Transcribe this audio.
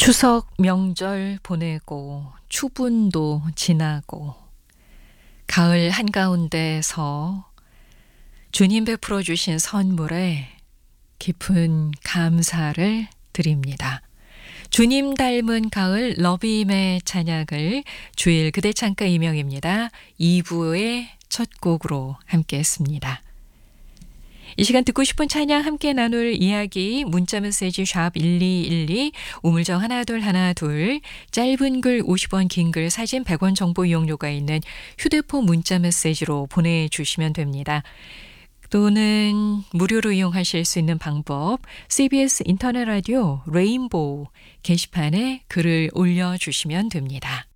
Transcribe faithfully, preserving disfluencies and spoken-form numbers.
추석 명절 보내고 추분도 지나고 가을 한가운데서 주님 베풀어 주신 선물에 깊은 감사를 드립니다. 주님 닮은 가을 러비임의 찬양을 주일 그대 창가 이명입니다. 이 부의 첫 곡으로 함께했습니다. 이 시간 듣고 싶은 찬양 함께 나눌 이야기 문자 메시지 샵 일이일이 우물정 하나둘 하나둘 짧은 글 오십 원 긴 글 사진 백 원 정보 이용료가 있는 휴대폰 문자 메시지로 보내주시면 됩니다. 또는 무료로 이용하실 수 있는 방법 씨비에스 인터넷 라디오 레인보우 게시판에 글을 올려주시면 됩니다.